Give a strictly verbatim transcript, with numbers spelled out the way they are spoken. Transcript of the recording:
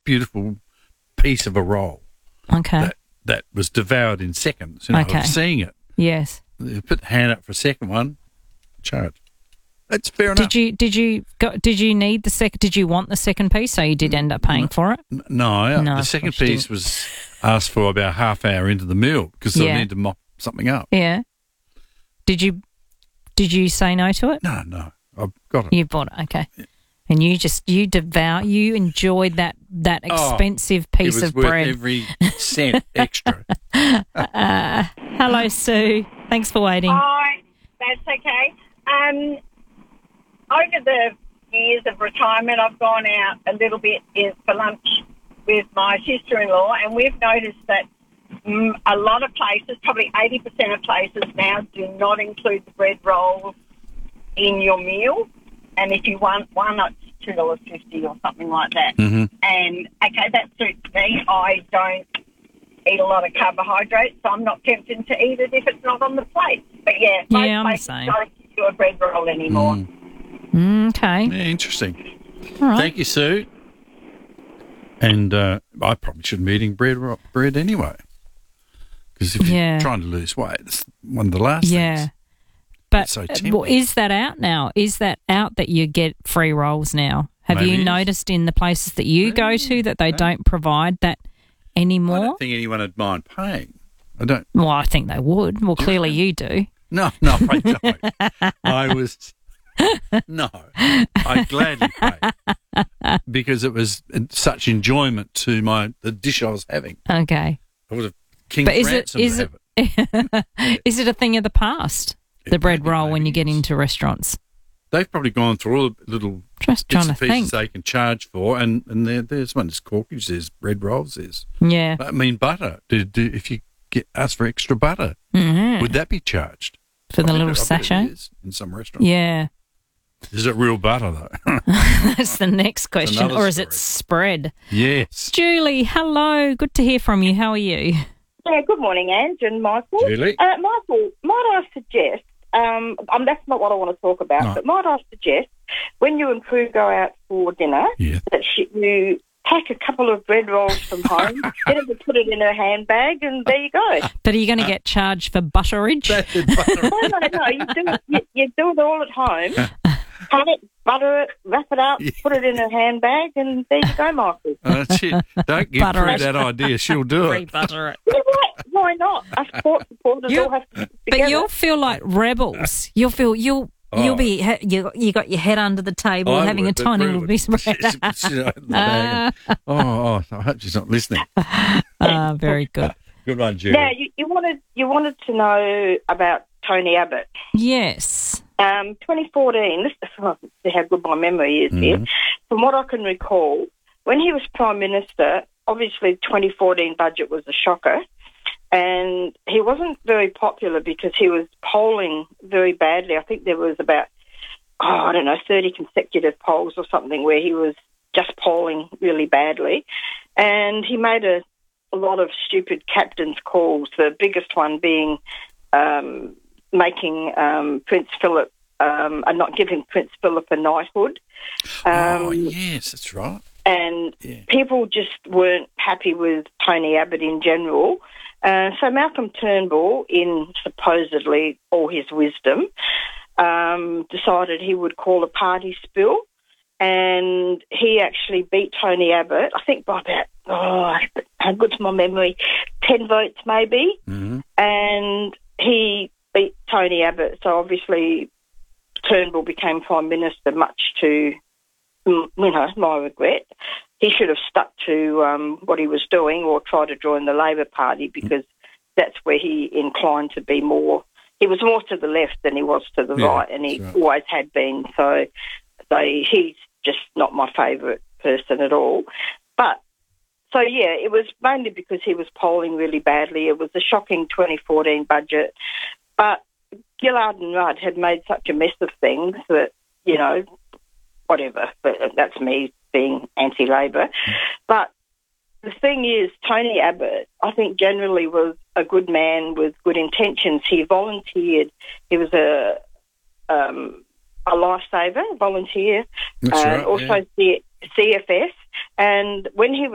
beautiful piece of a roll. Okay. That, that was devoured in seconds. You know, Okay. of seeing it. Yes. You put the hand up for a second one, charge. That's fair enough. Did you did you go, did you need the second? Did you want the second piece? So you did end up paying for it. N- No, No, the of second course you piece didn't. was asked for about half hour into the meal because they Yeah. need to mop something up. Yeah. Did you did you say no to it? No, no, I've got it. You bought it, okay. And you just you devour you enjoyed that that Oh, expensive piece it was of worth bread. every cent extra. Uh, hello, Sue. Thanks for waiting. Hi, that's okay. Um, over the years of retirement, I've gone out a little bit in, for lunch with my sister-in-law, and we've noticed that mm, a lot of places, probably eighty percent of places now, do not include the bread rolls in your meal. And if you want one, it's two dollars fifty or something like that. Mm-hmm. And, okay, that suits me. I don't eat a lot of carbohydrates, so I'm not tempted to eat it if it's not on the plate. But, yeah, most Yeah, I'm the places same. don't give you a bread roll anymore. Mm. Mm, okay. Yeah, interesting. All right. Thank you, Sue. And uh, I probably shouldn't be eating bread ro- bread anyway. Because if Yeah. you're trying to lose weight, it's one of the last Yeah. things. But It's so uh, tempting. well, is that out now? Is that out that you get free rolls now? Have Maybe it you is. noticed in the places that you go to that they don't provide that I anymore? don't think anyone would mind paying. I don't. Well, I think they would. Well, clearly you do. No, no, I don't. I was. No, I gladly pay because it was such enjoyment to my the dish I was having. Okay. I would have King But is it ransom is to it have it. is it a thing of the past? The It bread maybe- roll when maybe you get it is. into restaurants. They've probably gone through all the little Just bits trying and to pieces think. they can charge for, and and there, there's one. There's corkage. There's bread rolls. There's Yeah. I mean butter. Do, do, if you get ask for extra butter, Mhm. would that be charged? For the I bet little it- I bet it sachet? is in some restaurants. Yeah. Is it real butter though? That's the next question. another Or is it story. spread? Yes. Julie, hello. Good to hear from you. How are you? Yeah, good morning, Ange and Michael. Julie? Uh, Michael, might I suggest, um, um, that's not what I want to talk about, No. but might I suggest when you and crew go out for dinner Yeah. that she, you pack a couple of bread rolls from home, get her to put it in her handbag, and there you go. But are you going to get charged for butterage? That's it, butter. No, no, no, you do it, you, you do it all at home. Cut it, butter it, wrap it up, Yeah. put it in her handbag, and there you go, Michael. Oh, that's it. Don't give Butter Prue it. that idea. She'll do Free it. butter it. Yeah, why, why not? Us sport supporters You- all have to stick But together. you'll feel like rebels. You'll feel you'll Oh. you'll be he- you you got your head under the table I having would, a but tiny Prue little would- piece of bread. she's- she's out in the bag and- oh, oh, I hope she's not listening. Ah, very good. Good one, Julie. Now, you, you wanted you wanted to know about Tony Abbott. Yes. Um, twenty fourteen, this see how good my memory is here. From what I can recall, when he was Prime Minister, obviously the twenty fourteen budget was a shocker, and he wasn't very popular because he was polling very badly. I think there was about, oh, I don't know, thirty consecutive polls or something where he was just polling really badly. And he made a, a lot of stupid captain's calls, the biggest one being um, making um, Prince Philip, um, and not giving Prince Philip a knighthood. Um, oh, yes, that's right. and Yeah. people just weren't happy with Tony Abbott in general. Uh, so Malcolm Turnbull, in supposedly all his wisdom, um, decided he would call a party spill, and he actually beat Tony Abbott, I think by about, oh, how good's my memory, ten votes maybe, Mm-hmm. and he beat Tony Abbott. So obviously Turnbull became Prime Minister, much to, you know, my regret. He should have stuck to um, what he was doing or tried to join the Labor Party, because that's where he inclined to be more. He was more to the left than he was to the Yeah, right, and he that's right. always had been. So they, he's just not my favourite person at all. But, so yeah, it was mainly because he was polling really badly. It was a shocking twenty fourteen budget. But Gillard and Rudd had made such a mess of things that, you know, whatever, but that's me being anti-Labor. But the thing is, Tony Abbott, I think generally was a good man with good intentions. He volunteered. He was a um, a lifesaver, volunteer, That's and right, also yeah. C- CFS. And when he was